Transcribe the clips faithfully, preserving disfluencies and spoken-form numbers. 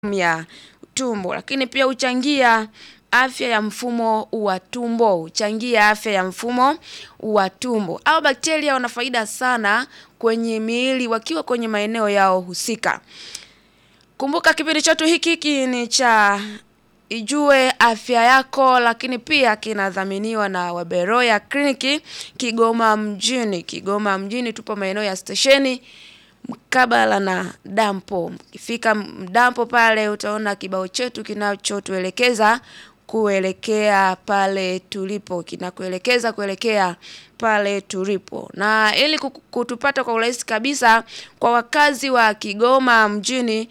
ya tumbo, lakini pia huchangia afya ya mfumo wa tumbo, huchangia afya ya mfumo wa tumbo. Hao bakteria wana faida sana kwenye miili wakiwa kwenye maeneo yao husika. Kumbuka kipindi chetu hiki hiki ni cha Ijue Afya Yako, lakini pia kinadhaminiwa na Waberoya Kliniki Kigoma mjini. Kigoma mjini tupo maeneo ya stesheni mkabala na dampo. Ukifika dampo pale utaona kibao chetu kinachotuelekeza kuelekea pale tulipo, kinakuelekeza kuelekea pale tulipo. Na ili kutupata kwa urahisi kabisa kwa wakazi wa Kigoma mjini,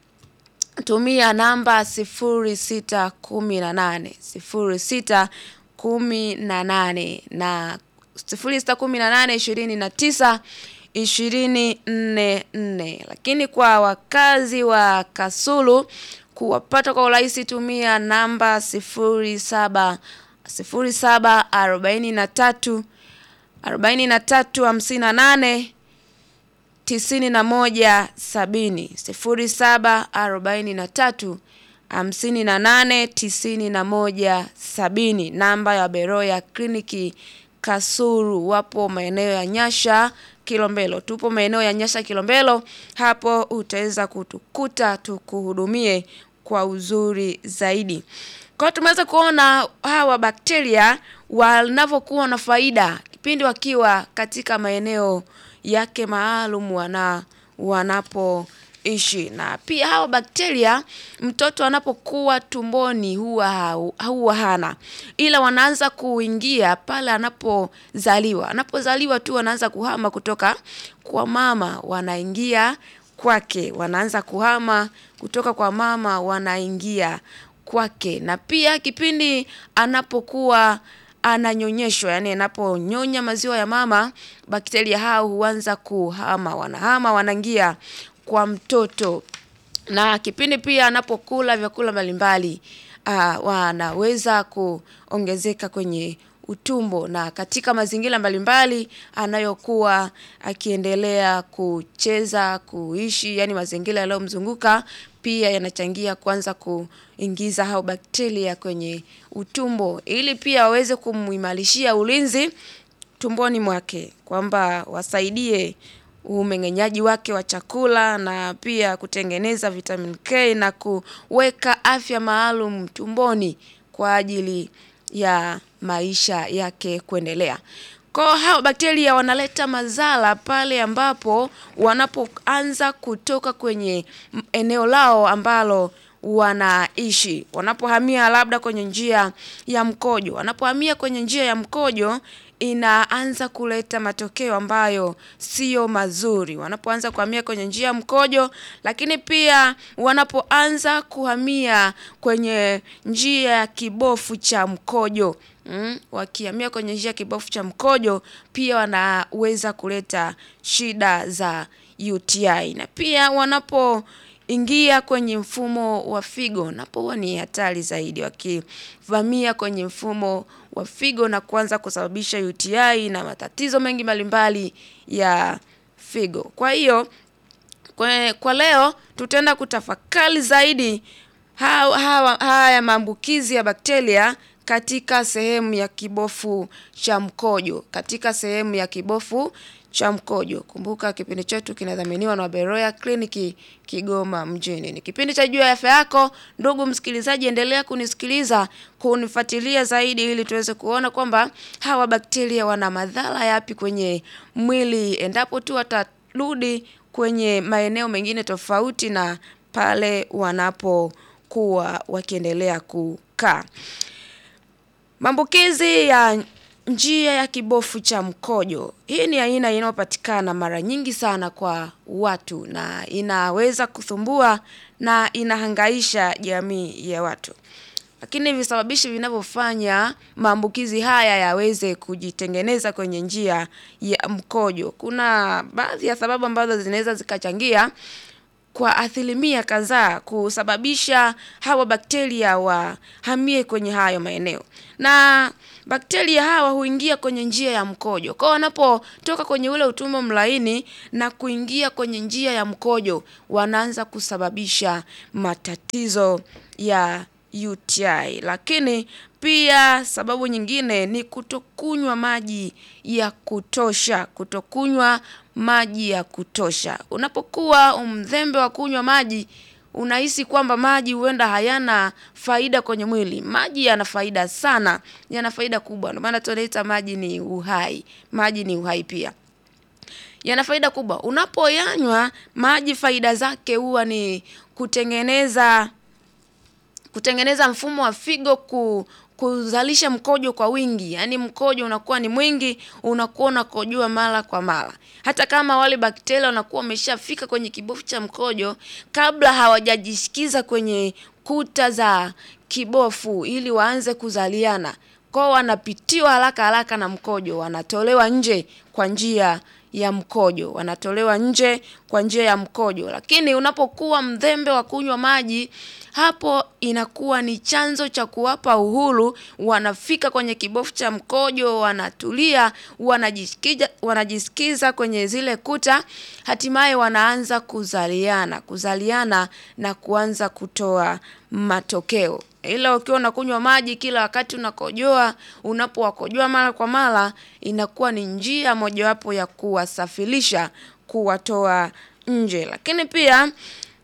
tumia namba sifuri sita kumi na nane sifuri sita kumi na nane na sifuri sita kumi na nane ishirini na tisa ishirini nne nne. Lakini kwa wakazi wa Kasulu kuwapata kwa urahisi tumia namba sifuri saba sifuri saba arobaini na tatu arobaini na tatu hamsini na nane tisini na moja sabini sifuri saba arobaini na tatu hamsini na nane tisini na moja sabini. Namba ya Beroya Kliniki Kasulu. Wapo maeneo ya Nyasha Kilombero. Tupo maeneo ya Nyasha Kilombero. Hapo utaweza kutukuta tukuhudumie kwa uzuri zaidi. Kwa tumeweza kuona hawa bakteria wanavyokuwa na faida kipindi wakiwa katika maeneo yake maalum wana wanapoishi. Na pia hawa bakteria mtoto anapokuwa tumboni huwa huwa hana, ila wanaanza kuingia pale anapozaliwa. Anapozaliwa tu wanaanza kuhama kutoka kwa mama wanaingia kwake, wanaanza kuhama kutoka kwa mama wanaingia kwake. Na pia kipindi anapokuwa ananyonyeshwa, yani anaponyonya maziwa ya mama, bakteria hao huanza kuhama, wanahama wanaingia kwa mtoto. Na kipindi pia anapokula vyakula mbalimbali, uh, wanaweza kuongezeka kwenye utumbo, na katika mazingira mbalimbali anayokuwa akiendelea kucheza, kuishi, yani mazingira yanayomzunguka pia yanachangia kuanza kuingiza hao bakteria kwenye utumbo, ili pia waweze kumuimarishia ulinzi tumboni mwake, kwamba wasaidie umeng'enyaji wake wa chakula na pia kutengeneza vitamin K na kuweka afya maalum tumboni kwa ajili ya maisha yake kuendelea. Kwa hao bakteria wanaleta madhara pale ambapo wanapoanza kutoka kwenye eneo lao ambalo wanaishi. Wanapohamia labda kwenye njia ya mkojo. Wanapohamia kwenye njia ya mkojo inaanza kuleta matokeo ambayo sio mazuri. Wanapoanza kuhamia kwenye njia ya mkojo, lakini pia wanapoanza kuhamia kwenye njia ya kibofu cha mkojo. Mm, wakihamia kwenye njia ya kibofu cha mkojo pia wanaweza kuleta shida za U T I. Na pia wanapo ingia kwenye mfumo wa figo, napo ni hatari zaidi. Wakivamia kwenye mfumo wa figo na kuanza kusababisha U T I na matatizo mengi mbalimbali ya figo. Kwa hiyo kwa, kwa leo tutaenda kutafakari zaidi haya ha, ha, maambukizi ya bakteria katika sehemu ya kibofu cha mkojo, katika sehemu ya kibofu cha mkojo. Kumbuka kipindi chetu kinadhaminiwa na Beroya Kliniki Kigoma mjini. Ni kipindi cha Jua Afya Yako. Ndugu msikilizaji, endelea kunisikiliza, kunifuatilia zaidi ili tuweze kuona kwamba hawa bakteria wana madhara yapi kwenye mwili endapo tu watarudi kwenye maeneo mengine tofauti na pale wanapokuwa wakiendelea kukaa. Maambukizi ya njia ya kibofu cha mkojo. Hii ni aina inayopatikana mara nyingi sana kwa watu na inaweza kusumbua na inahangaisha jamii ya watu. Lakini visababishi vinavyofanya maambukizi haya yaweze kujitengeneza kwenye njia ya mkojo, kuna baadhi ya sababu ambazo zinaweza zikachangia kwa asilimia kadhaa kusababisha hawa bakteria wahamie kwenye hayo maeneo. Na bakteria hawa huingia kwenye njia ya mkojo. Kwa wanapotoka kwenye ule utumbo mlaini na kuingia kwenye njia ya mkojo, wanaanza kusababisha matatizo ya U T I. Lakini pia sababu nyingine ni kutokunywa maji ya kutosha, kutokunywa maji ya kutosha. Unapokuwa mzembe wa kunywa maji, unahisi kwamba maji huenda hayana faida kwenye mwili. Maji yana faida sana, yana faida kubwa. Ndio maana tunaita maji ni uhai. Maji ni uhai pia. Yana faida kubwa. Unapoyanywa maji, faida zake huwa ni kutengeneza kutengeneza mfumo wa figo ku, kuzalisha mkojo kwa wingi. Yaani mkojo unakuwa ni mwingi, unakuwa unakojoa mara kwa mara. Hata kama wale bakteria wanakuwa wameshafika kwenye kibofu cha mkojo kabla hawajajishikiza kwenye kuta za kibofu ili waanze kuzaliana, kwa wanapitiwa haraka haraka na mkojo, wanatolewa nje kwa njia ya mkojo, wanatolewa nje kwa njia ya mkojo. Lakini unapokuwa mzembe wa kunywa maji, hapo inakuwa ni chanzo cha kuwapa uhuru, wanafika kwenye kibofu cha mkojo, wanatulia, wanajisikiza wanajisikiza kwenye zile kuta, hatimaye wanaanza kuzaliana, kuzaliana na kuanza kutoa matokeo. Ila ukiwa unakunywa maji kila wakati unakojoa, unapowakojoa mara kwa mara, inakuwa ni njia mojawapo ya kuwasafirisha, kuwatoa nje. Lakini pia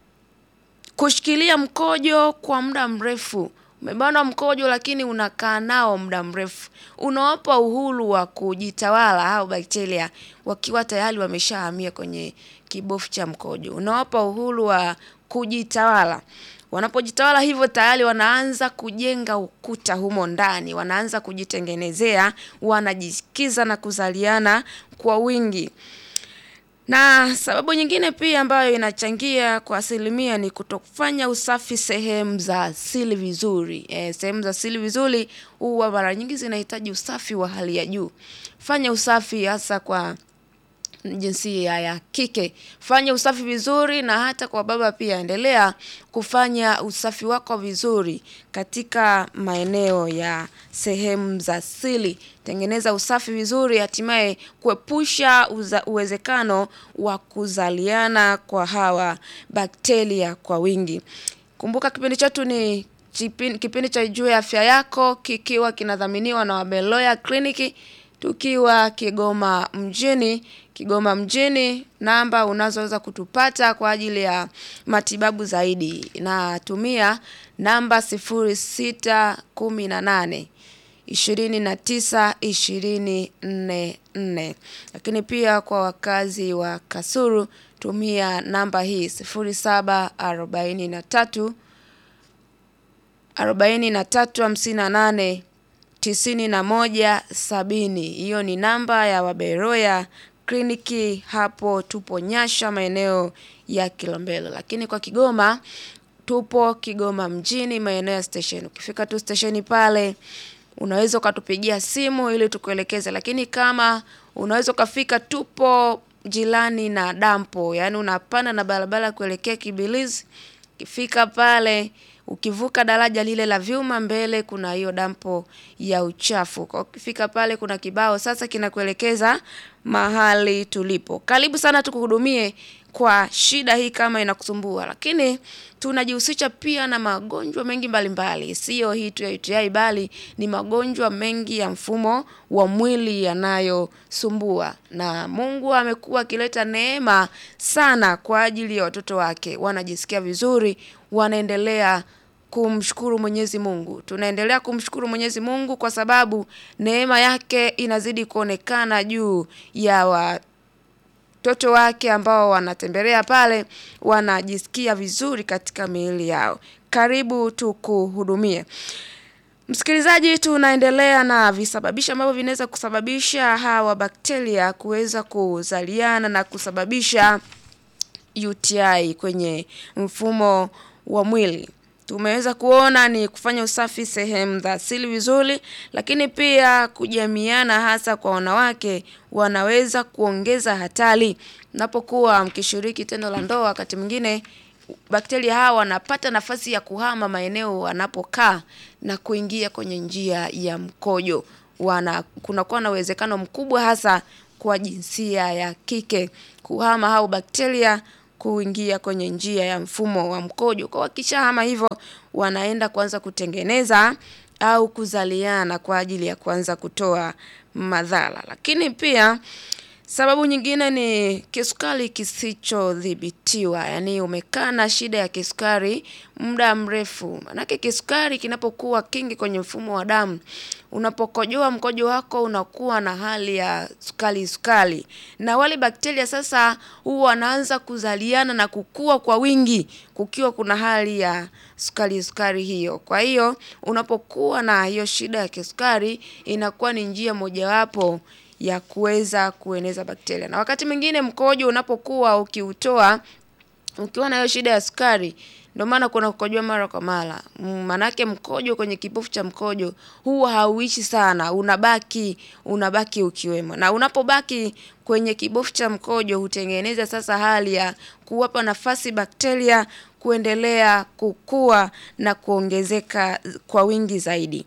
kushikilia mkojo kwa muda mrefu. Umebana mkojo lakini unakaa nao muda mrefu, unawapa uhuru wa kujitawala au bakteria wakiwa tayari wameshahamia kwenye kibofu cha mkojo. Unawapa uhuru wa kujitawala. Wanapojitawala hivyo tayari wanaanza kujenga ukuta humo ndani, wanaanza kujitengenezea, wanajisikiza na kuzaliana kwa wingi. Na sababu nyingine pia ambayo inachangia kwa asilimia ni kutofanya usafi sehemu za siri vizuri. E, sehemu za siri vizuri huwa mara nyingi zinahitaji usafi wa hali ya juu. Fanya usafi hasa kwa jinsia ya kike. Fanya usafi vizuri, na hata kwa baba pia endelea kufanya usafi wako vizuri katika maeneo ya sehemu za siri. Tengeneza usafi vizuri, hatimaye kuepusha uwezekano wa kuzaliana kwa hawa bakteria kwa wingi. Kumbuka kipindi chetu ni kipindi cha Jua ya Afya Yako, kikiwa kinadhaminiwa na Wabeloya Clinic, tukiwa Kigoma mjini. Kigoma mjini, namba unazoweza kutupata kwa ajili ya matibabu zaidi, na tumia namba sifuri sita kumi na nane ishirini na tisa ishirini nne nne. Lakini pia kwa wakazi wa Kasulu, tumia namba hii sifuri saba arobaini na tatu arobaini na tatu hamsini na nane tisini na moja sabini. Hiyo ni namba ya Wabeloya Kliniki, hapo tupo Nyasha maeneo ya Kilombero. Lakini kwa Kigoma tupo Kigoma mjini maeneo ya station. Ukifika tu stationi pale unaweza ukatupigia simu ili tukuelekeze. Lakini kama unaweza ukafika, tupo jirani na dampo, yani unapanda na barabara kuelekea Kibilizi. Ukifika pale, ukivuka daraja lile la vyuma, mbele kuna hiyo dampo ya uchafu. Kwa ukifika pale kuna kibao sasa kinakuelekeza mahali tulipo. Karibu sana tukuhudumie kwa shida hii kama inakusumbua. Lakini tunajihusisha pia na magonjwa mengi mbalimbali. Sio hii tu ya U T I, bali ni magonjwa mengi ya mfumo wa mwili yanayosumbua. Na Mungu amekuwa akileta neema sana kwa ajili ya watoto wake. Wanajisikia vizuri, wanaendelea kumshukuru Mwenyezi Mungu. Tunaendelea kumshukuru Mwenyezi Mungu kwa sababu neema yake inazidi kuonekana juu ya watoto wake ambao wanatembelea pale, wanajisikia vizuri katika miili yao. Karibu tukuhudumie. Msikilizaji, tunaendelea na visababisha ambavyo vinaweza kusababisha hawa bakteria kuweza kuzaliana na kusababisha U T I kwenye mfumo wa mwili. Tumeweza kuona ni kufanya usafi sehemu za siri vizuri, lakini pia kujamiana hasa kwa wanawake wanaweza kuongeza hatari. Unapokuwa mkishiriki tendo la ndoa, wakati mwingine bakteria hawa wanapata nafasi ya kuhama maeneo wanapokaa na kuingia kwenye njia ya mkojo. Wana kunakuwa na uwezekano mkubwa hasa kwa jinsia ya kike kuhama hao bakteria kuingia kwenye njia ya mfumo wa mkojo. Kwa wakishahama hivyo wanaenda kuanza kutengeneza au kuzaliana kwa ajili ya kuanza kutoa madhara. Lakini pia sababu nyingine ni kisukari kisichodhibitiwa. Yaani umekaa na shida ya kisukari muda mrefu. Maanake kisukari kinapokuwa kingi kwenye mfumo wa damu, unapokojoa mkojo wako unakuwa na hali ya sukari sukari. Na wale bakteria sasa huwa wanaanza kuzaliana na kukua kwa wingi kukiwa kuna hali ya sukari sukari hiyo. Kwa hiyo unapokuwa na hiyo shida ya kisukari inakuwa ni njia mojawapo ya kuweza kueneza bakteria. Na wakati mwingine mkojo unapokuwa ukiutoa ukiwa na hiyo shida ya sukari, ndio maana kuna kukojoa mara kwa mara. Manake mkojo kwenye kibofu cha mkojo huwa hauishi sana, unabaki unabaki ukiwemo. Na unapobaki kwenye kibofu cha mkojo hutengeneza sasa hali ya kuwapa nafasi bakteria kuendelea kukua na kuongezeka kwa wingi zaidi.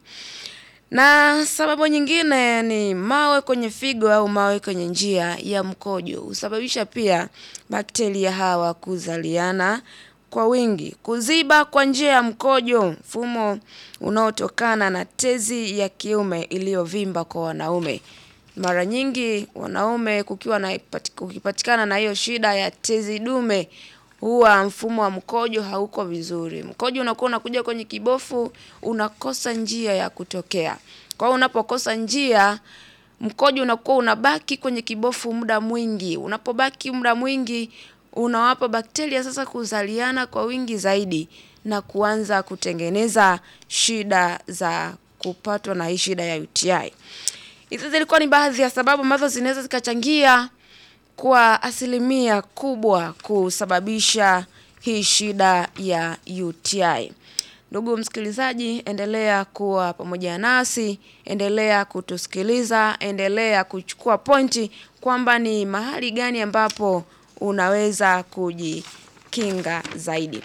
Na sababu nyingine ni mawe kwenye figo au mawe kwenye njia ya mkojo. Husababisha pia bakteria hawa kuzaliana kwa wingi. Kuziba kwa njia ya mkojo, mfumo unaotokana na tezi ya kiume iliyovimba kwa wanaume. Mara nyingi wanaume kukiwa na kukipatikana na hiyo shida ya tezi dume, huwa mfumo wa mkojo hauko vizuri. Mkojo unakuwa unakuja kwenye kibofu, unakosa njia ya kutokea. Kwa hiyo unapokosa njia, mkojo unakuwa unabaki kwenye kibofu muda mwingi. Unapobaki muda mwingi, unawapa bakteria sasa kuzaliana kwa wingi zaidi na kuanza kutengeneza shida za kupatwa na hii shida ya U T I. Hizi zilikuwa ni baadhi ya sababu ambazo zinaweza zikachangia kwa asilimia kubwa kusababisha hii shida ya U T I. Ndugu msikilizaji, endelea kuwa pamoja nasi, endelea kutusikiliza, endelea kuchukua pointi kwamba ni mahali gani ambapo unaweza kujikinga zaidi.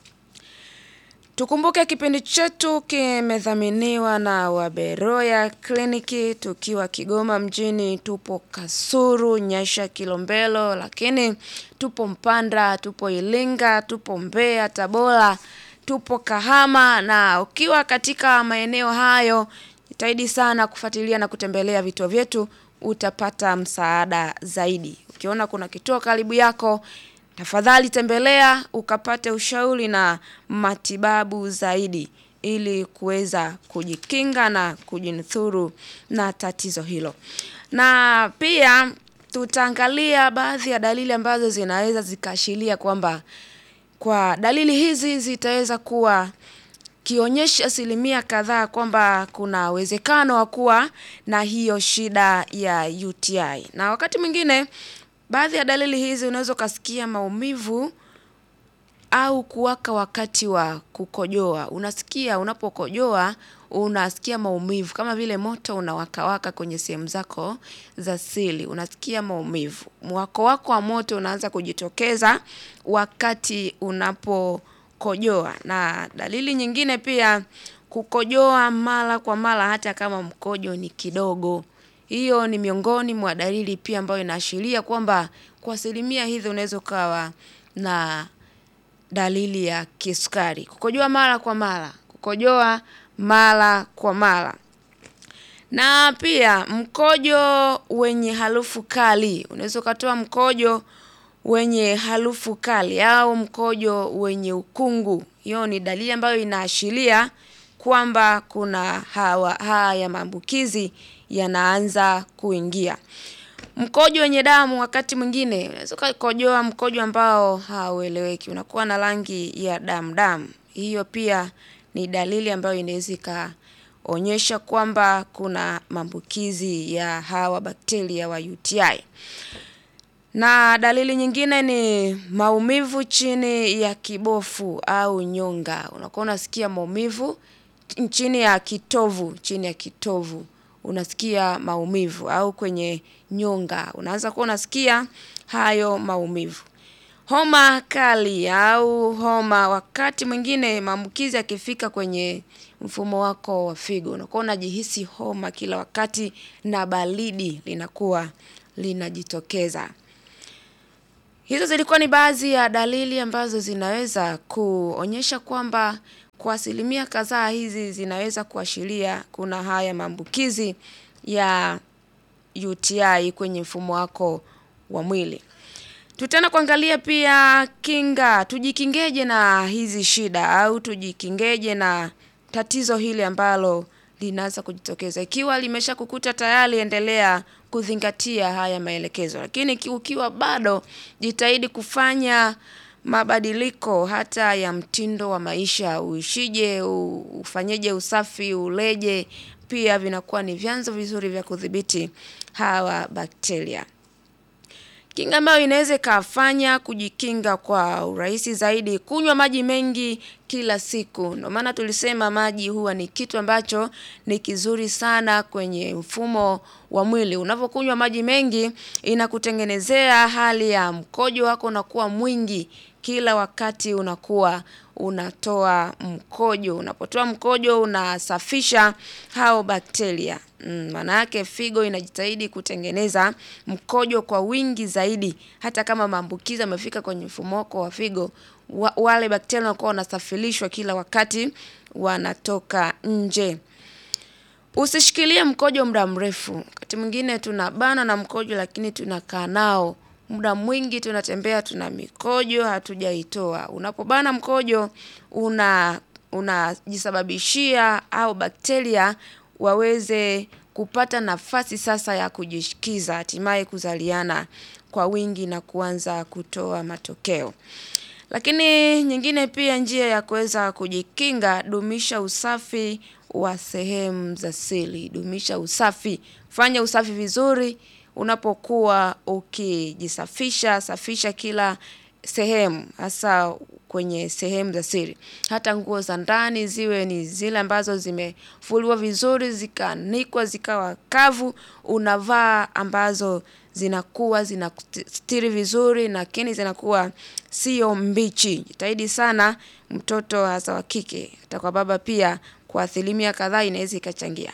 Tukumbuke kipindi chetu kimedhaminiwa na Waberoya Kliniki, tukiwa Kigoma mjini, tupo Kasulu, Nyasha, Kilombero, lakini tupo Mpanda, tupo Iringa, tupo Mbeya, Tabora, tupo Kahama. Na ukiwa katika maeneo hayo, jitahidi sana kufuatilia na kutembelea vituo vyetu, utapata msaada zaidi. Ukiona kuna kituo karibu yako, tafadhali tembelea ukapate ushauri na matibabu zaidi ili kuweza kujikinga na kujinusuru na tatizo hilo. Na pia tutaangalia baadhi ya dalili ambazo zinaweza zikaashiria kwamba kwa dalili hizi zitaweza kuwa kionyesha asilimia kadhaa kwamba kuna uwezekano wa kuwa na hiyo shida ya U T I. Na wakati mwingine baadhi ya dalili hizi unaweza kusikia maumivu au kuwaka wakati wa kukojoa. Unasikia unapokojoa unasikia maumivu kama vile moto unawaka waka kwenye sehemu zako za siri. Unasikia maumivu. Mwako wako wa moto unaanza kujitokeza wakati unapokojoa. Na dalili nyingine pia kukojoa mara kwa mara hata kama mkojo ni kidogo. Hiyo ni miongoni mwa dalili pia ambayo inaashiria kwamba kwa asilimia hizo unaweza kuwa na dalili ya kisukari. Kukojoa mara kwa mara, kukojoa mara kwa mara. Na pia mkojo wenye harufu kali. Unaweza kutoa mkojo wenye harufu kali au mkojo wenye ukungu. Hiyo ni dalili ambayo inaashiria kwamba kuna hawa haya maambukizi yanaanza kuingia. Mkojo wenye damu wakati mwingine unaweza kukojoa mkojo ambao haueleweki, unakuwa na rangi ya damu damu. Hiyo pia ni dalili ambayo inaweza ikaonyesha kwamba kuna maambukizi ya hawa bakteria wa U T I. Na dalili nyingine ni maumivu chini ya kibofu au nyonga. Unakuwa unasikia maumivu chini ya kitovu, chini ya kitovu. Unasikia maumivu au kwenye nyonga. Unaanza kuwa unasikia hayo maumivu. homa kali au homa, wakati mwingine maambukizi yakifika kwenye mfumo wako wa figo, unakuwa unajihisi homa kila wakati na baridi linakuwa linajitokeza. Hizo zilikuwa ni baadhi ya dalili ambazo zinaweza kuonyesha kwamba kwa asilimia kadhaa hizi zinaweza kuashiria kuna haya maambukizi ya U T I kwenye mfumo wako wa mwili. Tutaenda kuangalia pia kinga, tujikingeje na hizi shida au tujikingeje na tatizo hili ambalo linaanza kujitokeza. Ikiwa limesha kukuta tayari, endelea kuzingatia haya maelekezo. Lakini ukiwa bado, jitahidi kufanya mabadiliko hata ya mtindo wa maisha, uishije, ufanyeje usafi, uleje, pia vinakuwa ni vyanzo vizuri vya kudhibiti hawa bakteria. Kinga ambayo inaweza kufanya kujikinga kwa urahisi zaidi, kunywa maji mengi kila siku. Ndio maana tulisema maji huwa ni kitu ambacho ni kizuri sana kwenye mfumo wa mwili. Unapokunywa maji mengi, inakutengenezea hali ya mkojo wako unakuwa mwingi. Kila wakati unakuwa unatoa mkojo. Unapotoa mkojo unasafisha hao bakteria. Mm, maana yake figo inajitahidi kutengeneza mkojo kwa wingi zaidi. Hata kama maambukizi yamefika kwenye mfumo wako wa figo, wa, wale bakteria wanakuwa wanasafirishwa kila wakati wanatoka nje. Usishikilie mkojo muda mrefu. Wakati mwingine tunabana na mkojo lakini tunakaa nao muda mwingi, tunatembea tuna mikojo hatujaitoa. Unapobana mkojo una unajisababishia au bakteria waweze kupata nafasi sasa ya kujishikiza, hatimaye kuzaliana kwa wingi na kuanza kutoa matokeo. Lakini nyingine pia, njia ya kuweza kujikinga, dumisha usafi wa sehemu za siri. Dumisha usafi. Fanya usafi vizuri unapokuwa ukijisafisha, safisha kila sehemu, hasa kwenye sehemu za siri. Hata nguo za ndani ziwe ni zile ambazo zimefuliwa vizuri, zikaanikwa, zikawa kavu, unavaa ambazo zinakuwa zinastiri vizuri, lakini zinakuwa sio mbichi. Jitahidi sana mtoto hasa wa kike, hata kwa baba pia, kwa asilimia kadhaa inaweza ikachangia.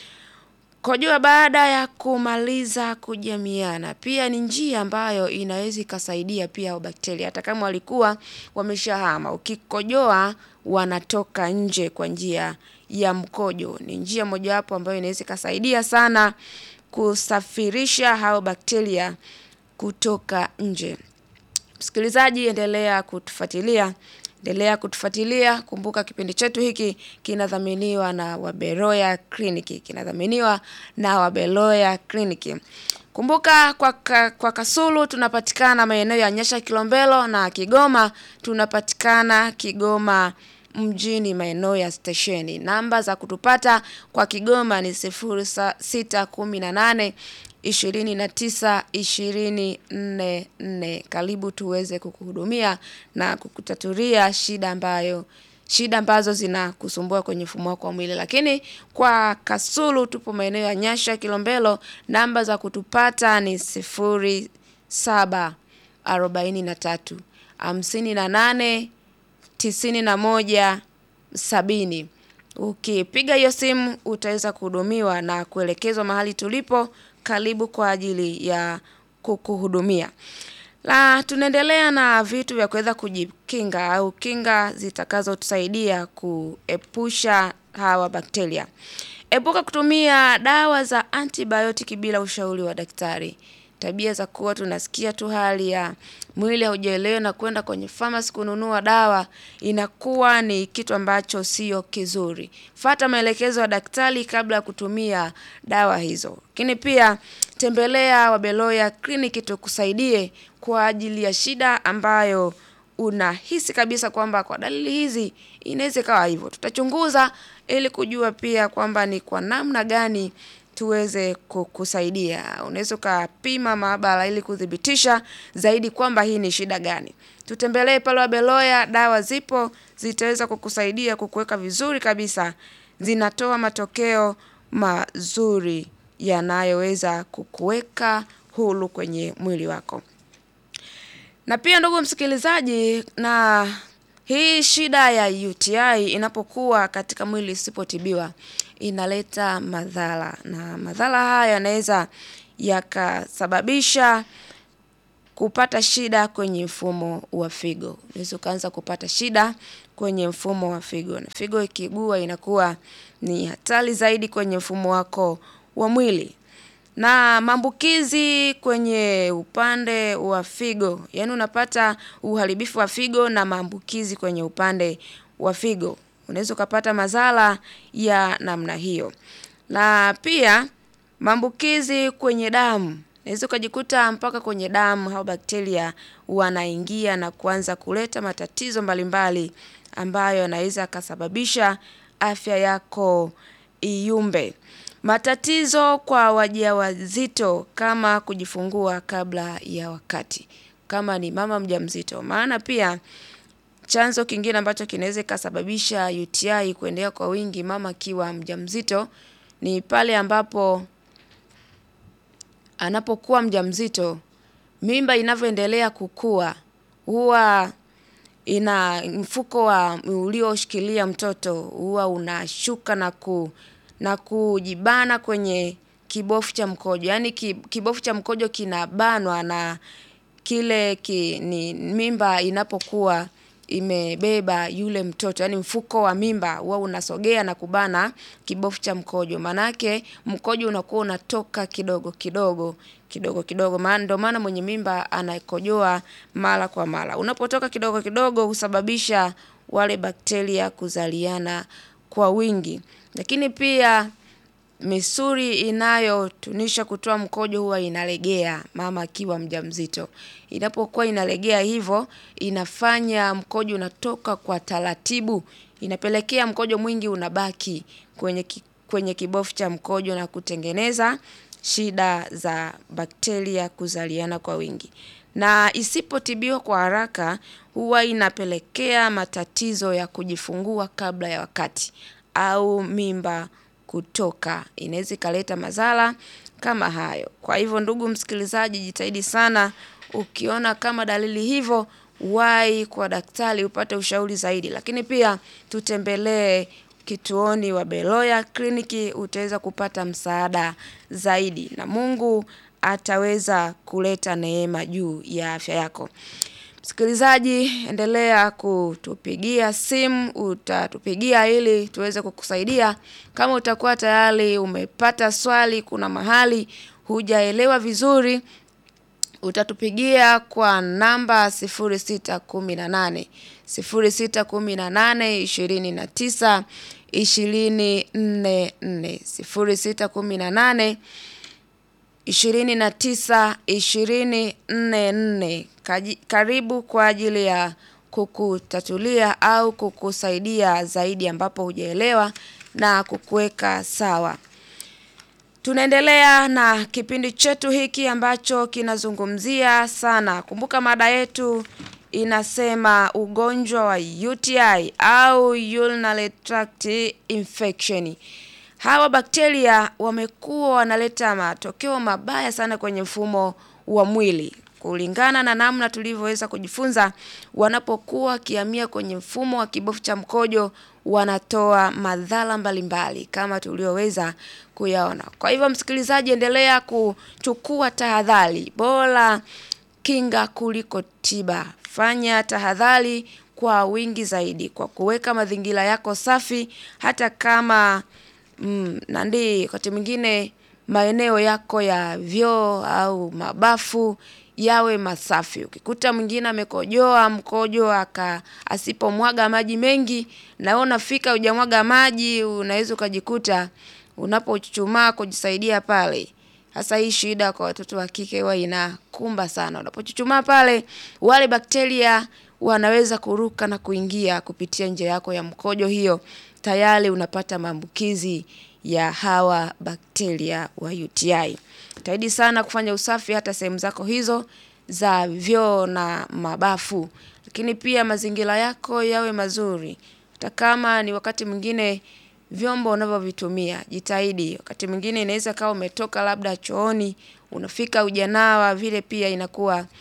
Kojoa baada ya kumaliza kujamiana pia ni njia ambayo inaweza ikasaidia pia bakteria, hata kama walikuwa wameshahama. Ukikojoa wanatoka nje kwa njia ya mkojo. Ni njia mojawapo ambayo inaweza ikasaidia sana kusafirisha hao bakteria kutoka nje. Msikilizaji, endelea kutufuatilia. Endelea kutufuatilia. Kumbuka kipindi chetu hiki kinadhaminiwa na Wabeloya Clinic. Kinadhaminiwa na Wabeloya Clinic. Kumbuka kwa, kwa Kasulu tunapatikana maeneo ya Nyasha, Kilombero, na Kigoma tunapatikana Kigoma mjini maeneo ya stesheni. Namba za kutupata kwa Kigoma ni sifuri sita kumi na nane ishirini na tisa ishirini nne nne. Karibu tuweze kukuhudumia na kukutatulia shida ambayo shida ambazo zinakusumbua kwenye mfumo wako wa mwili. Lakini kwa Kasulu tupo maeneo ya Nyasha, Kilombero, namba za kutupata ni sifuri saba arobaini na tatu hamsini na nane tisini na moja sabini. Ukipiga hiyo simu utaweza kuhudumiwa na kuelekezwa mahali tulipo. Karibu kwa ajili ya kukuhudumia. La, tunaendelea na vitu vya kuweza kujikinga au kinga zitakazo tusaidia kuepusha hawa bakteria. Epuka kutumia dawa za antibiotiki bila ushauri wa daktari. Tabia za kuwa tunasikia tu hali ya mwili haujaelewa na kwenda kwenye pharmacy kununua dawa inakuwa ni kitu ambacho sio kizuri. Fuata maelekezo ya daktari kabla ya kutumia dawa hizo. Lakini pia tembelea Wabeloya Clinic tukusaidie kwa ajili ya shida ambayo unahisi kabisa kwamba kwa dalili hizi inaweza kawa hivyo. Tutachunguza ili kujua pia kwamba ni kwa namna gani tuweze kukusaidia. Unaweza kupima maabara ili kudhibitisha zaidi kwamba hii ni shida gani. Tutembelee pale Wabeloya, dawa zipo, zitaweza kukusaidia kukuweka vizuri kabisa. Zinatoa matokeo mazuri yanayoweza kukuweka huru kwenye mwili wako. Na pia ndugu msikilizaji, na hii shida ya U T I inapokuwa katika mwili isipotibiwa inaleta madhara, na madhara haya yanaweza yakasababisha kupata shida kwenye mfumo wa figo. Unaweza kuanza kupata shida kwenye mfumo wa figo, na figo ikigua inakuwa ni hatari zaidi kwenye mfumo wako wa mwili. Na maambukizi kwenye upande wa figo, yani unapata uharibifu wa figo na maambukizi kwenye upande wa figo, unaweza kupata madhara ya namna hiyo. Na pia maambukizi kwenye damu, unaweza kujikuta mpaka kwenye damu hao bakteria wanaingia na kuanza kuleta matatizo mbalimbali ambayo yanaweza kusababisha afya yako iyumbe. Matatizo kwa wajawazito kama kujifungua kabla ya wakati, kama ni mama mjamzito. Maana pia chanzo kingine ambacho kinaweza kusababisha U T I kuendelea kwa wingi mama akiwa mjamzito ni pale ambapo anapokuwa mjamzito, mimba inavyoendelea kukua huwa ina mfuko wa ulioshikilia mtoto huwa unashuka na ku na kujibana kwenye kibofu cha mkojo. Yani kibofu cha mkojo kinabanwa na kile ki, ni mimba inapokuwa imebeba yule mtoto. Yani mfuko wa mimba huwa unasogea na kubana kibofu cha mkojo. Manake mkojo unakuwa unatoka kidogo kidogo kidogo kidogo. Maana ndio maana mwenye mimba anakojoa mara kwa mara. Unapotoka kidogo kidogo husababisha wale bakteria kuzaliana kwa wingi. Lakini pia misuli inayotunisha kutoa mkojo huwa inalegea mama akiwa mjamzito. Inapokuwa inalegea hivyo, inafanya mkojo unatoka kwa taratibu. Inapelekea mkojo mwingi unabaki kwenye ki, kwenye kibofu cha mkojo na kutengeneza shida za bakteria kuzaliana kwa wingi. Na isipotibiwa kwa haraka huwa inapelekea matatizo ya kujifungua kabla ya wakati au mimba kutoka. Inaweza kaleta madhara kama hayo. Kwa hivyo ndugu msikilizaji, jitahidi sana ukiona kama dalili hivyo wahi kwa daktari upate ushauri zaidi. Lakini pia tutembelee kituoni wa Beloya Kliniki, utaweza kupata msaada zaidi na Mungu ataweza kuleta neema juu ya afya yako. Msikilizaji, endelea kutupigia simu, utatupigia ili tuweze kukusaidia. Kama utakuwa tayari umepata swali, kuna mahali hujaelewa vizuri, utatupigia kwa namba sifuri sita kumi na nane sifuri sita kumi na nane ishirini na tisa ishirini nne nne sifuri sita kumi na nane ishirini na tisa ishirini nne nne. Karibu kwa ajili ya kukutatulia au kukusaidia zaidi ambapo hujaelewa na kukuweka sawa. Tunaendelea na kipindi chetu hiki ambacho kinazungumzia sana. Kumbuka mada yetu inasema ugonjwa wa U T I au urinary tract infection. Hawa bakteria wamekuwa wanaleta matokeo mabaya sana kwenye mfumo wa mwili. Kulingana na namna tulivyoweza kujifunza, wanapokuwa kihamia kwenye mfumo wa kibofu cha mkojo wanatoa madhara mbalimbali kama tulioweza kuyaona. Kwa hivyo msikilizaji, endelea kuchukua tahadhari. Bora kinga kuliko tiba. Fanya tahadhari kwa wingi zaidi kwa kuweka mazingira yako safi, hata kama mm, nandi wakati mwingine maeneo yako ya vyoo au mabafu yawe masafi. Ukikuta mwingine amekojoa mkojo aka asipomwaga maji mengi na unafika hujamwaga maji, unaweza ukajikuta unapochuchumaa kujisaidia pale. Hasa hii shida kwa watoto wa kike huwa inakumba sana. Unapochuchumaa pale, wale bakteria wanaweza kuruka na kuingia kupitia njia yako ya mkojo, hiyo tayari unapata maambukizi ya hawa bakteria wa U T I. Jitahidi sana kufanya usafi hata sehemu zako hizo za vyoo na mabafu. Lakini pia mazingira yako yawe mazuri. Hata kama ni wakati mwingine vyombo unavyovitumia, jitahidi. Wakati mwingine inaweza kama umetoka labda chooni, unafika hujanawa, vile pia inakuwa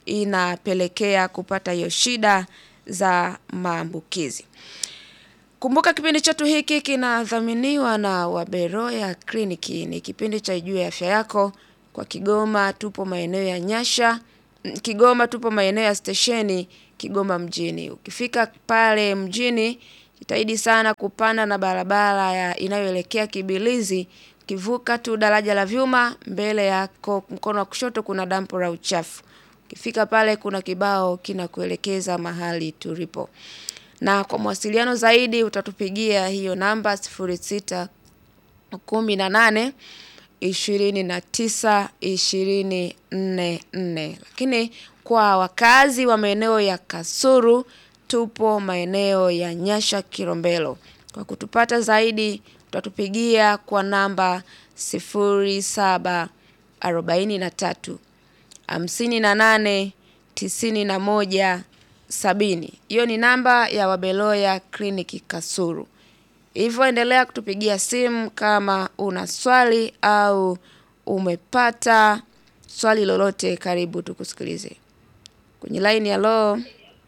inapelekea kupata hiyo shida za maambukizi. Kumbuka kipindi chetu hiki kinadhaminiwa na Wabeloya Clinic. Ni kipindi cha Juu ya Afya Yako. Kwa Kigoma tupo maeneo ya Nyasha. Kigoma tupo maeneo ya stesheni Kigoma mjini. Ukifika pale mjini, jitahidi sana kupanda na barabara ya inayoelekea Kibilizi. Ukivuka tu daraja la vyuma, mbele yako mkono wa kushoto kuna dampo la uchafu. Ukifika pale kuna kibao kinakuelekeza mahali tulipo. Na kwa mawasiliano zaidi utatupigia hiyo namba sifuri sita kumi na nane ishirini na tisa ishirini nne nne. Lakini kwa wakazi wa maeneo ya Kasulu tupo maeneo ya Nyasha Kilombero. Kwa kutupata zaidi utatupigia kwa namba sifuri saba arobaini na tatu hamsini na nane tisini na moja sabini. Hiyo ni namba ya Wabeloya Clinic Kasulu. Hivyo endelea kutupigia simu kama una swali au umepata swali lolote. Karibu tukusikilize. Kwenye line ya lo.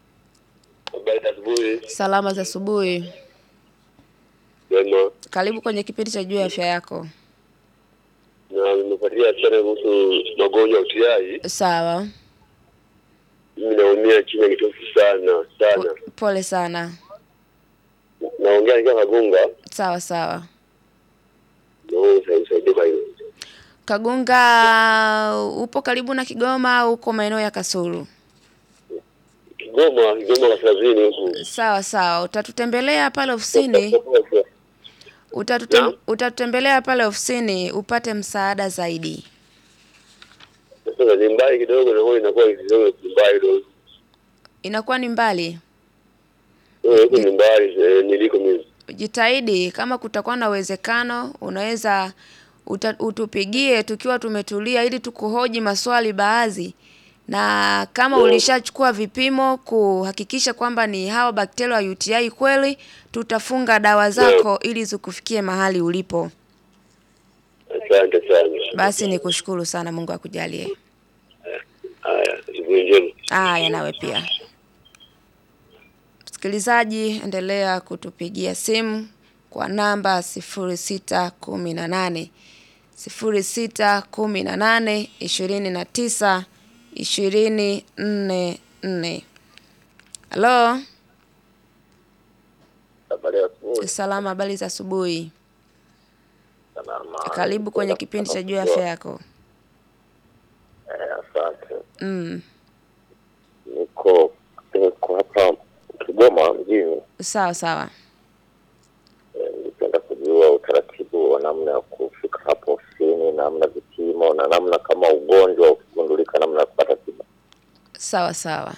Salama za asubuhi. Wema. Karibu kwenye kipindi cha Juu ya Afya Yako. Na nimefuatilia sana kuhusu magonjwa ya U T I. Sawa. Mimi naumia chini ya kitofu sana sana. Pole sana. Naongea nikiwa Kagunga. Sawa sawa. Ndio sasa kwa hiyo. Kagunga upo karibu na Kigoma au uko maeneo ya Kasulu? Kigoma, Kigoma kaskazini huko. Sawa sawa. Utatutembelea pale ofisini. Utatutem, utatutembelea pale ofisini upate msaada zaidi. Sasa ni mbali kidogo na huko inakuwa kidogo mbali kidogo. Inakuwa ni mbali. Eh, ni mbali niliko mimi. Jitahidi kama kutakuwa na uwezekano unaweza uta, utupigie tukiwa tumetulia ili tukuhoji maswali baadhi. Na kama no. ulishachukua vipimo kuhakikisha kwamba ni hao bakteria wa U T I kweli, tutafunga dawa zako no. ili zikufikie mahali ulipo. Asante sana. Basi nikushukuru sana, Mungu akujalie. Haya, njema. Haya nawe pia. Msikilizaji, endelea kutupigia simu kwa namba sifuri sita kumi na nane sifuri sita kumi na nane ishirini na tisa ishirini nne nne. Halo. Habari ya asubuhi. Salama, habari za asubuhi. Salama. Karibu kwenye kipindi cha Juu ya Afya Yako. Eh, asante. Mm. Niko niko hapa Kigoma mjini. Sawa sawa. Ningependa kujua utaratibu wa namna ya kufika hapo ofisini, namna vipimo na namna kama ugonjwa ukigundulika namna ya kupata tiba. Sawa sawa.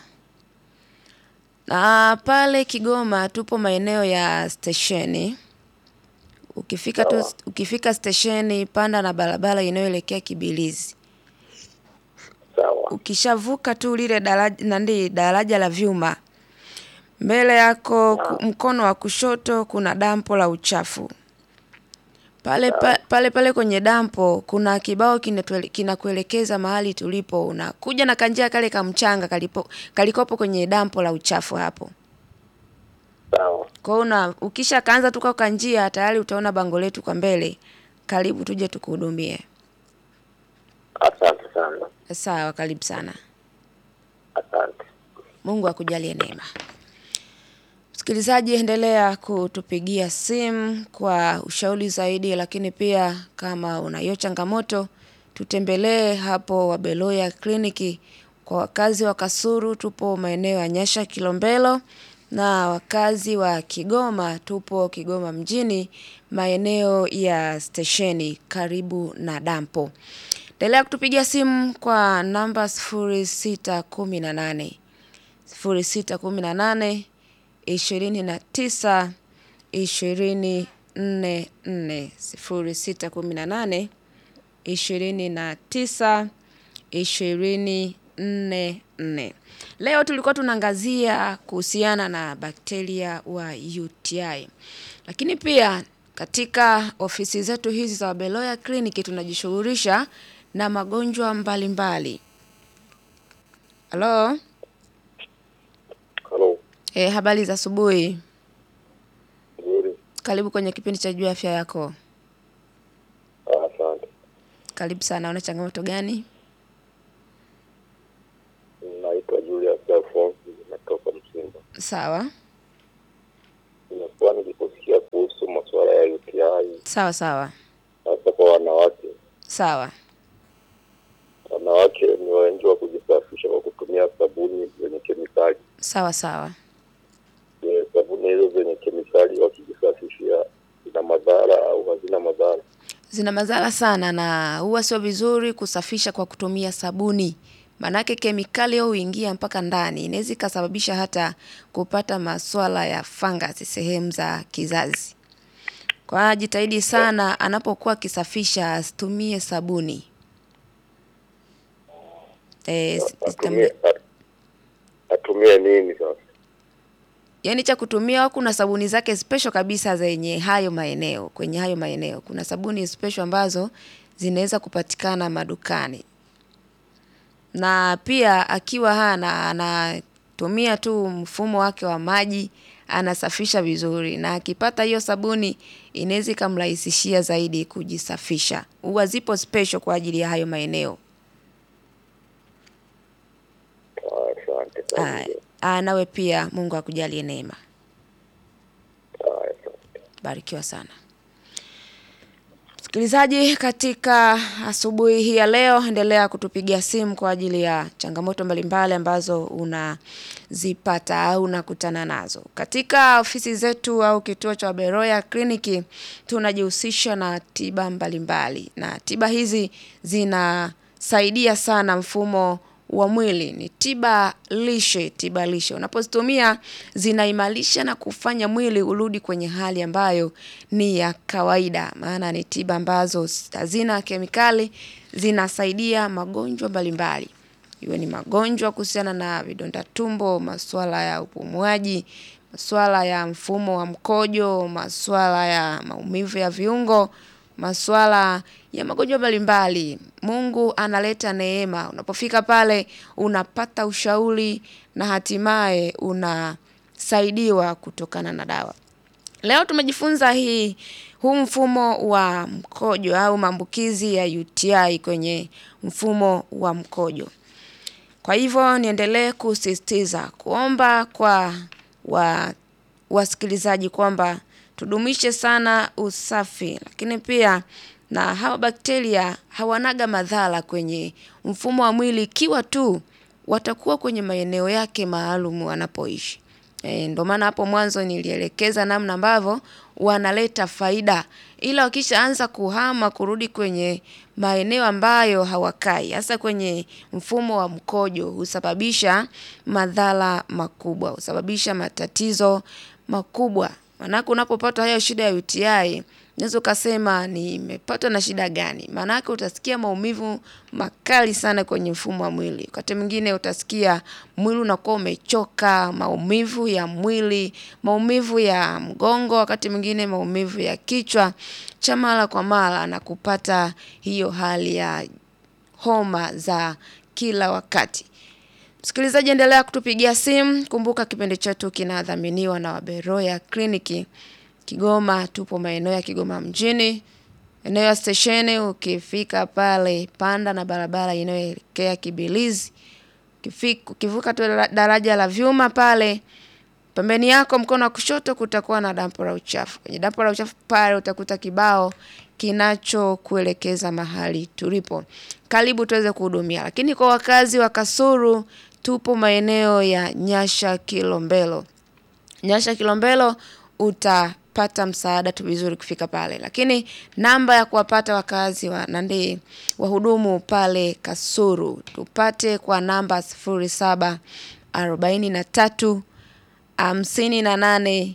Na pale Kigoma tupo maeneo ya stesheni. Ukifika tu, ukifika stesheni panda na barabara inayoelekea Kibilizi. Sawa. Ukishavuka tu lile daraja nandi daraja la vyuma, mbele yako ku, mkono wa kushoto kuna dampo la uchafu. Pale pa, pale pale kwenye dampo kuna kibao kinakuelekeza mahali tulipo. Unakuja na kanjia kale ka mchanga kalipo kalikopo kwenye dampo la uchafu hapo. Sawa. Kwa una ukisha kaanza tu kwa kanjia tayari utaona bango letu kwa mbele. Karibu tuje tukuhudumie. Asante sana. Sawa, karibu sana. Asante. Mungu akujalie neema. Msikilizaji, endelea kutupigia simu kwa ushauri zaidi, lakini pia kama unayo changamoto tutembelee hapo Wabeloya Clinic. Kwa wakazi wa Kasulu tupo maeneo ya Nyasha Kilombero, na wakazi wa Kigoma tupo Kigoma mjini maeneo ya stesheni karibu na dampo. Endelea kutupigia simu kwa namba sifuri sita kumi na nane sifuri sita kumi na nane ishirini na tisa ishirini nne nne sifuri sita kumi na nane ishirini na tisa ishirini nne nne. Leo tulikuwa tunaangazia kuhusiana na bakteria wa U T I. Lakini pia katika ofisi zetu hizi za Wabeloya Clinic tunajishughulisha na magonjwa mbalimbali. Halo. Halo. Eh, habari za asubuhi. Nzuri. Karibu kwenye kipindi cha Jua Afya Yako. Asante. Karibu sana. Una changamoto gani? Naitwa Julius Alphonse, natoka Msimba. Sawa. Nimekuwa nikikusikia kuhusu masuala ya U T I. Sawa sawa. Hasa kwa wanawake. Sawa. Wanawake ni wengi wa kujisafisha kwa kutumia sabuni zenye kemikali. Sawa sawa. Ye, sabuni hizo zenye kemikali wakijisafishia zina madhara au hazina madhara? Zina madhara sana na huwa sio vizuri kusafisha kwa kutumia sabuni. Manake kemikali au huingia mpaka ndani. Inaweza kusababisha hata kupata masuala ya fungus sehemu za kizazi. Kwa jitahidi sana anapokuwa kisafisha asitumie sabuni. Eh, Atumie, atumie nini sasa? Yaani cha kutumia kuna sabuni zake special kabisa zenye hayo maeneo, kwenye hayo maeneo. Kuna sabuni special ambazo zinaweza kupatikana madukani. Na pia akiwa hana anatumia tu mfumo wake wa maji, anasafisha vizuri. Na akipata hiyo sabuni inaweza kumrahisishia zaidi kujisafisha. Huwa zipo special kwa ajili ya hayo maeneo. Asante sana. Ah, nawe pia Mungu akujalie neema. Asante. Barikiwa sana. Msikilizaji, katika asubuhi hii ya leo endelea kutupigia simu kwa ajili ya changamoto mbalimbali ambazo unazipata au unakutana nazo. Katika ofisi zetu au kituo cha Beroya Kliniki tunajihusisha na tiba mbalimbali na tiba hizi zinasaidia sana mfumo wa mwili. Ni tiba lishe, tiba lishe. Unapozitumia zinaimarisha na kufanya mwili urudi kwenye hali ambayo ni ya kawaida. Maana ni tiba ambazo hazina kemikali, zinasaidia magonjwa mbalimbali. Iwe ni magonjwa kuhusiana na vidonda tumbo, masuala ya upumuaji, masuala ya mfumo wa mkojo, masuala ya maumivu ya viungo, masuala ya magonjwa mbalimbali. Mungu analeta neema. Unapofika pale unapata ushauri na hatimaye unasaidiwa kutokana na dawa. Leo tumejifunza hii huu mfumo wa mkojo au maambukizi ya U T I kwenye mfumo wa mkojo. Kwa hivyo niendelee kusisitiza kuomba kwa wa wasikilizaji kwamba tudumishe sana usafi, lakini pia na hawa bakteria hawanaga madhara kwenye mfumo wa mwili ikiwa tu watakuwa kwenye maeneo yake maalum wanapoishi. E, ndio maana hapo mwanzo nilielekeza namna ambavyo wanaleta faida, ila wakishaanza kuhama kurudi kwenye maeneo ambayo hawakai, hasa kwenye mfumo wa mkojo, husababisha madhara makubwa, husababisha matatizo makubwa. Maanake unapopata hayo shida ya U T I, unaweza kusema nimepatwa na shida gani? Maanake utasikia maumivu makali sana kwenye mfumo wa mwili. Wakati mwingine utasikia mwili unakuwa umechoka, maumivu ya mwili, maumivu ya mgongo, wakati mwingine maumivu ya kichwa cha mara kwa mara na kupata hiyo hali ya homa za kila wakati. Msikilizaji, endelea kutupigia simu. Kumbuka kipindi chetu kinadhaminiwa na Beroya Kliniki Kigoma. Tupo maeneo ya Kigoma mjini, eneo ya stesheni. Ukifika pale panda na barabara inayoelekea Kibilizi. Ukifika ukivuka tu daraja la vyuma pale, pembeni yako mkono wa kushoto kutakuwa na dampo la uchafu. Kwenye dampo la uchafu pale utakuta kibao kinachokuelekeza mahali tulipo. Karibu tuweze kuhudumia. Lakini kwa wakazi wa Kasulu tupo maeneo ya Nyasha Kilombero. Nyasha Kilombero utapata msaada tu vizuri kufika pale. Lakini namba ya kuwapata wakazi wa Nandi wahudumu pale Kasulu tupate kwa namba sifuri saba arobaini na tatu hamsini na nane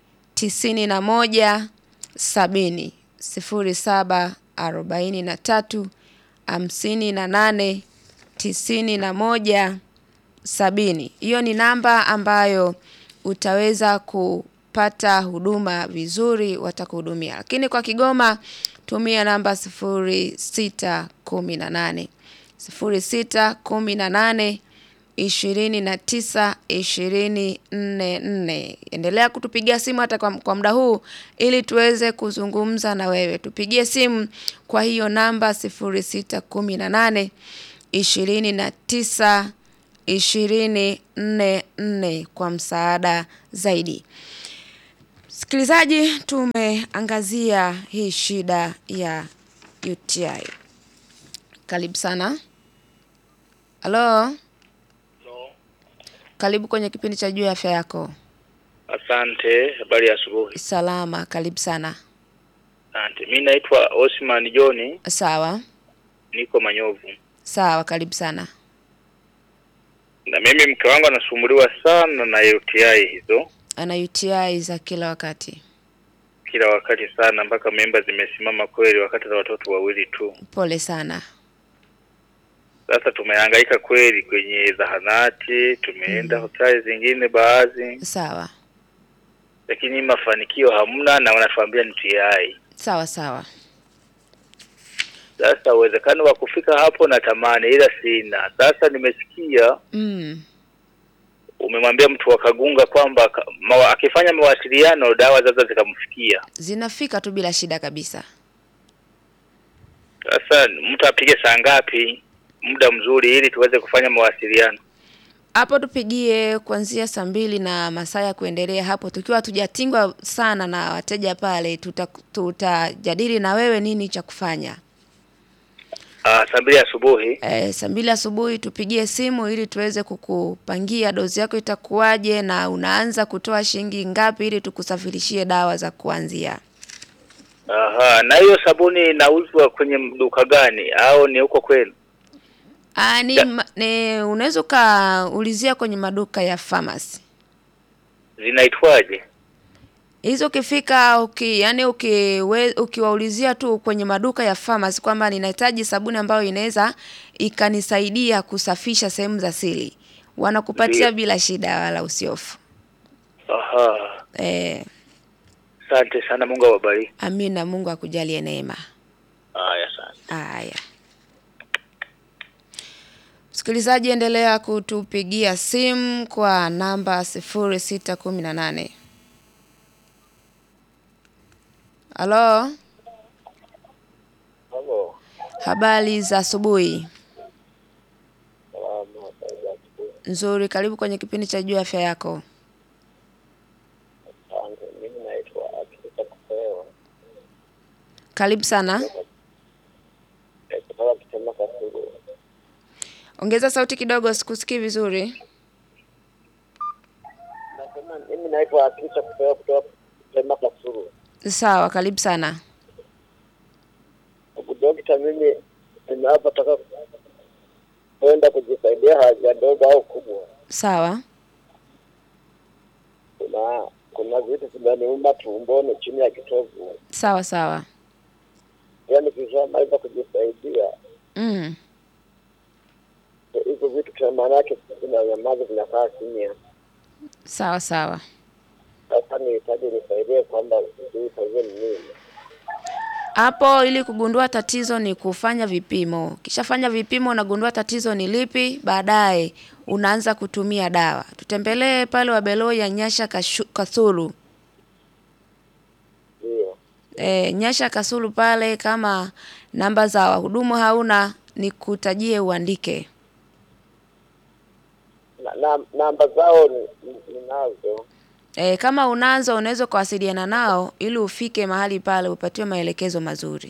tisini na moja sabini. Sifuri saba arobaini na tatu hamsini na nane tisini na moja sabini. Hiyo ni namba ambayo utaweza kupata huduma vizuri, watakuhudumia. Lakini kwa Kigoma tumia namba sifuri sita kumi na nane sifuri sita kumi na nane ishirini na tisa ishirini nne nne. Endelea kutupigia simu hata kwa, kwa muda huu ili tuweze kuzungumza na wewe. Tupigie simu kwa hiyo namba sifuri sita kumi na nane ishirini na tisa ishirini nne nne kwa msaada zaidi. Sikilizaji, tumeangazia hii shida ya U T I. Karibu sana. Halo. No. Karibu kwenye kipindi cha Juu ya Afya Yako. Asante, habari ya asubuhi. Salama, karibu sana. Asante. Mimi naitwa Osman John. Sawa. Niko Manyovu. Sawa, karibu sana. Na mimi mke wangu anasumbuliwa sana na U T I hizo. Ana U T I za kila wakati. Kila wakati sana mpaka memba zimesimama kweli wakati za watoto wawili tu. Pole sana. Sasa tumehangaika kweli kwenye zahanati, tumeenda mm. hospitali zingine baadhi. Sawa. Lakini mafanikio hamna na wanatuambia ni U T I. Sawa sawa. Sasa uwezekano wa kufika hapo na tamani ila sina. Sasa nimesikia Mm. umemwambia mtu wa Kagunga kwamba mawa, akifanya mawasiliano dawa zaza zikamfikia. Zinafika tu bila shida kabisa. Sasa mtu apige saa ngapi muda mzuri ili tuweze kufanya mawasiliano? Hapo tupigie kuanzia saa mbili na masaa ya kuendelea hapo, tukiwa tujatingwa sana na wateja pale, tutajadili tuta na wewe nini cha kufanya. Ah, saa mbili asubuhi. Eh, saa mbili asubuhi tupigie simu ili tuweze kukupangia dozi yako itakuwaje na unaanza kutoa shilingi ngapi ili tukusafirishie dawa za kuanzia. Aha, na hiyo sabuni inauzwa kwenye duka gani au ni huko kwenu? Ah, ni, ni unaweza kaulizia kwenye maduka ya pharmacy. Zinaitwaje? Hizo ukifika uki yani ukiwe, ukiwaulizia tu kwenye maduka ya pharmacy kwamba ninahitaji sabuni ambayo inaweza ikanisaidia kusafisha sehemu za siri, wanakupatia Ndiyo. bila shida wala usiofu. Aha. Eh. Asante sana, Mungu awabariki. Amina, Mungu akujalie neema. Haya sana. Haya. Msikilizaji, endelea kutupigia simu kwa namba sifuri sita kumi na nane. Halo. Halo. Habari za asubuhi. Salama, nzuri, karibu kwenye kipindi cha Juu ya Afya Yako. Asante, mimi naitwa Akita Kupewa. Karibu sana. Kutoka Kitema Kasulu. Ongeza sauti kidogo, sikusikii vizuri. Nasema mimi naitwa Akita Kupewa kutoka Kitema Kasulu. Sawa, karibu sana. Dokta, mimi ninapotaka kwenda kujisaidia haja ndogo au kubwa. Sawa. Kuna kuna vitu vinaniuma tumboni chini ya kitovu. Sawa sawa. Yaani kisema hizo kujisaidia. Mm. Hizo vitu kwa maana yake vinanyamaza vinakaa kimya. Sawa sawa. Sasa nihitaji nisaidie kwamba hizo ni nini? Hapo ili kugundua tatizo ni kufanya vipimo. Kishafanya vipimo unagundua tatizo ni lipi, baadaye unaanza kutumia dawa. Tutembelee pale Wabeloi ya Nyasha Kasulu. Ndio. E, Nyasha Kasulu pale, kama namba za wahudumu hauna nikutajie uandike. Na, na namba zao ninazo. E, kama unazo unaweza kuwasiliana nao ili ufike mahali pale upatiwe maelekezo mazuri.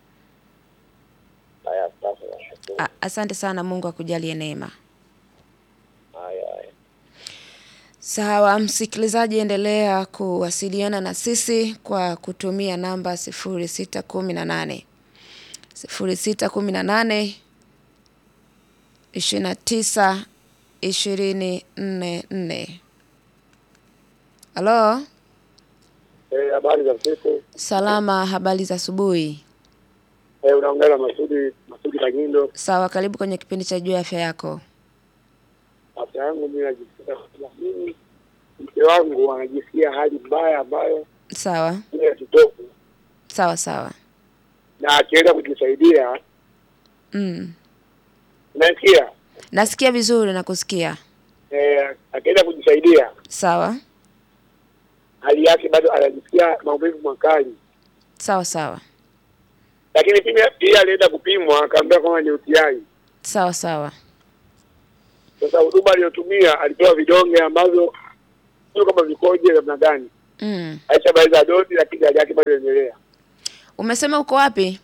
Haya, sasa nashukuru. Asante sana, Mungu akujalie neema. Haya haya. Sawa, msikilizaji, endelea kuwasiliana na sisi kwa kutumia namba sifuri sita kumi na nane sifuri sita kumi na nane ishirini na tisa ishirini nne nne. Halo? Eh, habari za usiku. Salama, habari za asubuhi. Eh, unaongea na Masudi, Masudi Kanyindo. Sawa, karibu kwenye kipindi cha Juu ya Afya Yako. Afya yangu mimi najisikia mimi mke wangu anajisikia hali mbaya ambayo Sawa. ni kitofu. Sawa sawa. Na akienda kujisaidia. Mm. Unasikia? Nasikia vizuri na kusikia. Eh, akaenda kujisaidia. Sawa. Hali yake bado anajisikia maumivu makali. Sawa sawa. Lakini pia pia alienda kupimwa akaambiwa kama ni U T I. Sawa sawa. Sasa huduma aliyotumia alipewa vidonge ambavyo sio kama vikoje namna gani. Mm. Aisha baada dozi lakini hali yake bado inaendelea. Umesema uko wapi?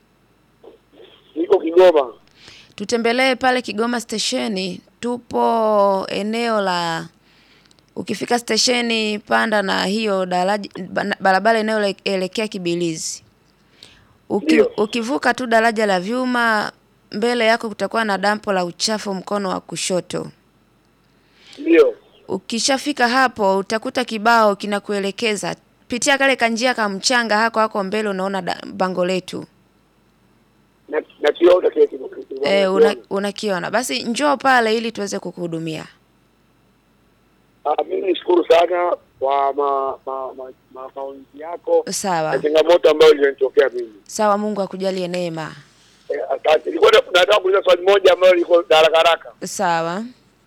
Niko Kigoma. Tutembelee pale Kigoma stesheni. Tupo eneo la ukifika stesheni panda na hiyo daraja barabara inayoelekea Kibilizi. Uki, ukivuka tu daraja la vyuma mbele yako kutakuwa na dampo la uchafu mkono wa kushoto. Ndio. Ukishafika hapo utakuta kibao kinakuelekeza pitia kale kanjia ka mchanga hako hako mbele unaona da, bango letu. Na na kiona kile kitu. Eh una, unakiona. Basi njoo pale ili tuweze kukuhudumia. Ah, mimi nishukuru sana kwa ma ma ma, ma maoni yako. Sawa. Na changamoto ambayo ilinitokea mimi. Sawa, Mungu akujalie neema. Eh, asante. Nilikuwa nataka kuuliza swali moja ambalo liko haraka haraka. Sawa.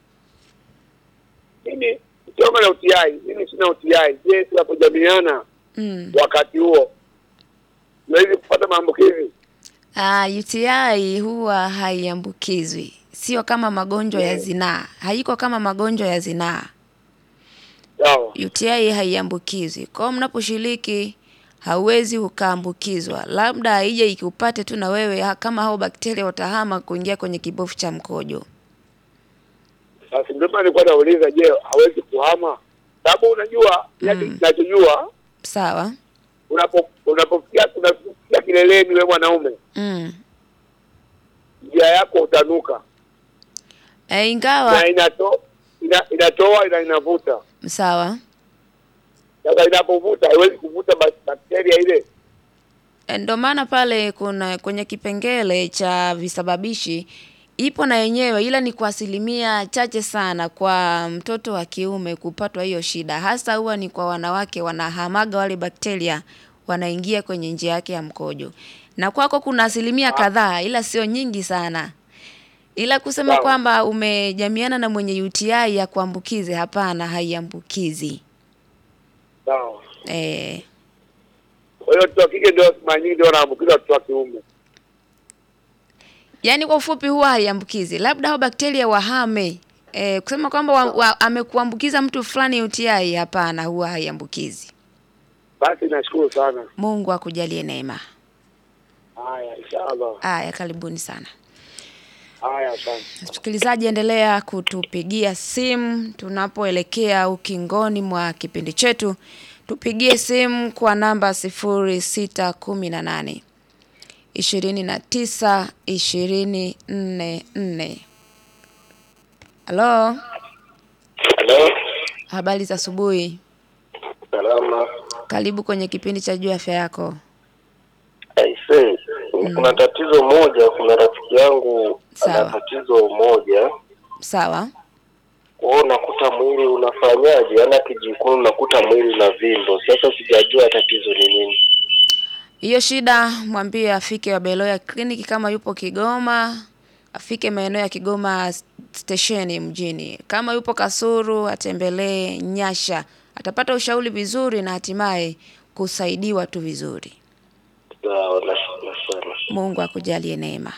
Mimi sio na U T I, mimi sina U T I. Je, tunapojamiana Mm. wakati huo naweza kupata maambukizi? Ah, U T I huwa haiambukizwi. Sio kama magonjwa ya zinaa. Haiko kama magonjwa ya zinaa. Sawa. U T I haiambukizwi. Kwa mnaposhiriki hauwezi ukaambukizwa. Labda ije ikupate tu na wewe ha, kama hao bakteria watahama kuingia kwenye kibofu cha mkojo. Sasa ndio maana nilikuwa nauliza, je, hawezi kuhama? Sababu unajua mm. ninachojua Sawa. unapo unapofikia unafikia kileleni wewe mwanaume. Mm. Njia yako utanuka. E, ingawa na inato ina, inatoa ina inavuta. Sawa. Sasa inapovuta haiwezi kuvuta bakteria ile. Ndio maana pale kuna kwenye kipengele cha visababishi ipo na yenyewe, ila ni kwa asilimia chache sana kwa mtoto wa kiume kupatwa hiyo shida. Hasa huwa ni kwa wanawake, wanahamaga wale bakteria wanaingia kwenye njia yake ya mkojo. Na kwako kuna asilimia kadhaa ila sio nyingi sana. Ila kusema kwamba umejamiana na mwenye U T I ya kuambukize, hapana, haiambukizi. Sawa. Eh. Kwa hiyo watu wa kike ndio mara nyingi ndio wanaambukiza watu wa kiume. Yaani kwa ufupi huwa haiambukizi. Labda hao bakteria wahame. Eh, kusema kwamba wa, wa, amekuambukiza mtu fulani U T I, hapana, huwa haiambukizi. Basi nashukuru sana. Mungu akujalie neema. Haya, inshallah. Haya, karibuni sana. Haya, asante. Msikilizaji, endelea kutupigia simu tunapoelekea ukingoni mwa kipindi chetu. Tupigie simu kwa namba sifuri sita kumi na nane ishirini na tisa ishirini nne nne. Halo. Halo. Habari za asubuhi. Salama. Karibu kwenye kipindi cha Jua Afya Yako. Aisee, mm. kuna tatizo moja, kuna rafiki yangu ana tatizo moja. Sawa. Kwao nakuta mwili unafanyaje? Ana kijikunu nakuta mwili na vimbo. Sasa sijajua tatizo ni nini. Hiyo shida mwambie afike Wabeloya kliniki kama yupo Kigoma, afike maeneo ya Kigoma stesheni mjini. Kama yupo Kasuru atembelee Nyasha. Atapata ushauri vizuri na hatimaye kusaidiwa tu vizuri. Sawa, nashukuru sana. Mungu akujalie neema.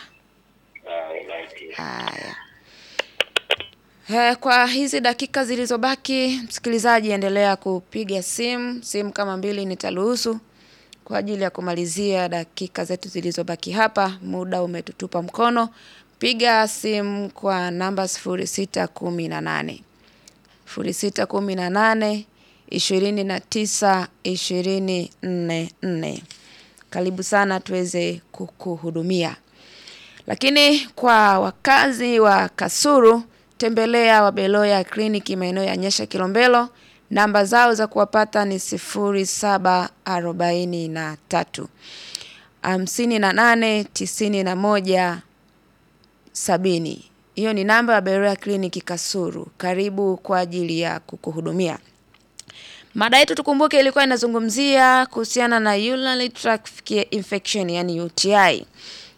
Haya. He, kwa hizi dakika zilizobaki, msikilizaji endelea kupiga simu, simu kama mbili nitaruhusu kwa ajili ya kumalizia dakika zetu zilizobaki hapa. Muda umetutupa mkono. Piga simu kwa namba sifuri sita kumi na nane sifuri sita kumi na nane ishirini na tisa ishirini nne nne. Karibu sana tuweze kukuhudumia. Lakini kwa wakazi wa Kasuru, tembelea Wabeloya kliniki maeneo ya Nyasha Kilombero. Namba zao za kuwapata ni sifuri saba arobaini na tatu hamsini na nane tisini na moja sabini. Hiyo ni namba ya Wabeloya kliniki Kasuru. Karibu kwa ajili ya kukuhudumia. Mada yetu tukumbuke ilikuwa inazungumzia kuhusiana na urinary tract infection, yani U T I.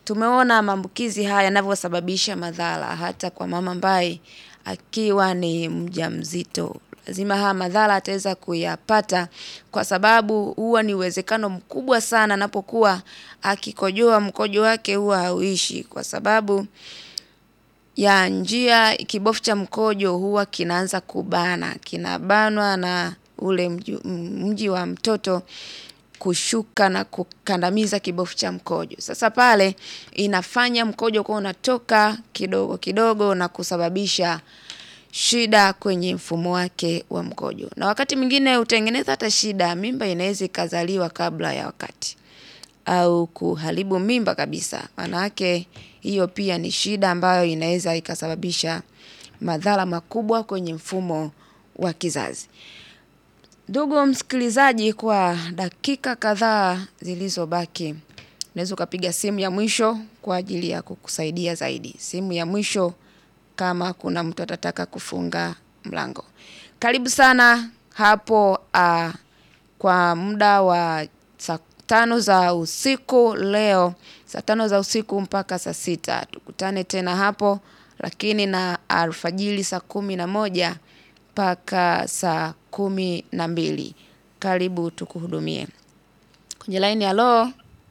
tumeona maambukizi haya yanavyosababisha madhara hata kwa mama ambaye akiwa ni mjamzito. Lazima haya madhara ataweza kuyapata kwa sababu huwa ni uwezekano mkubwa sana anapokuwa akikojoa mkojo wake huwa hauishi kwa sababu ya njia kibofu cha mkojo huwa kinaanza kubana, kinabanwa na ule mji, mji wa mtoto kushuka na kukandamiza kibofu cha mkojo. Sasa pale inafanya mkojo kwa unatoka kidogo kidogo na kusababisha shida kwenye mfumo wake wa mkojo. Na wakati mwingine utengeneza hata shida, mimba inaweza ikazaliwa kabla ya wakati au kuharibu mimba kabisa. Maana yake hiyo pia ni shida ambayo inaweza ikasababisha madhara makubwa kwenye mfumo wa kizazi. Ndugu msikilizaji, kwa dakika kadhaa zilizobaki, unaweza ukapiga simu ya mwisho kwa ajili ya kukusaidia zaidi. Simu ya mwisho kama kuna mtu atataka kufunga mlango. Karibu sana hapo uh, kwa muda wa saa tano za usiku leo, saa tano za usiku mpaka saa sita. Tukutane tena hapo, lakini na alfajiri saa kumi na moja mpaka saa kumi na mbili. Karibu tukuhudumie. Kwenye line, halo.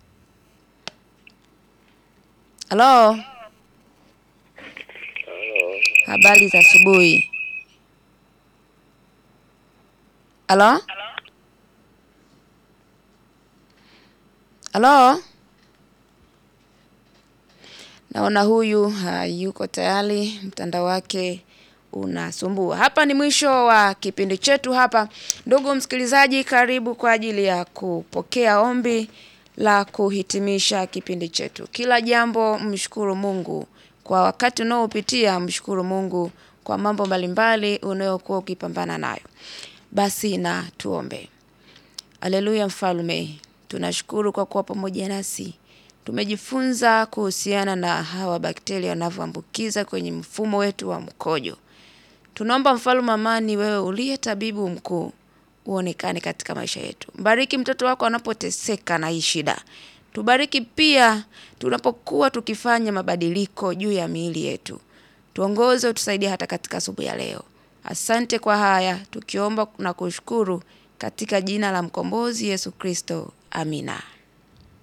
Halo. Habari za asubuhi. Halo? Halo? Naona huyu hayuko tayari, mtandao wake unasumbua. Hapa ni mwisho wa kipindi chetu hapa. Ndugu msikilizaji, karibu kwa ajili ya kupokea ombi la kuhitimisha kipindi chetu. Kila jambo mshukuru Mungu. Kwa wakati unaopitia mshukuru Mungu kwa mambo mbalimbali unayokuwa ukipambana nayo. Basi na tuombe. Haleluya Mfalme, tunashukuru kwa kuwa pamoja nasi. Tumejifunza kuhusiana na hawa bakteria wanavyoambukiza kwenye mfumo wetu wa mkojo. Tunaomba Mfalme amani, wewe uliye tabibu mkuu, uonekane katika maisha yetu. Mbariki mtoto wako anapoteseka na hii shida. Tubariki pia tunapokuwa tukifanya mabadiliko juu ya miili yetu. Tuongoze, utusaidie hata katika asubuhi ya leo. Asante kwa haya, tukiomba na kushukuru katika jina la mkombozi Yesu Kristo. Amina.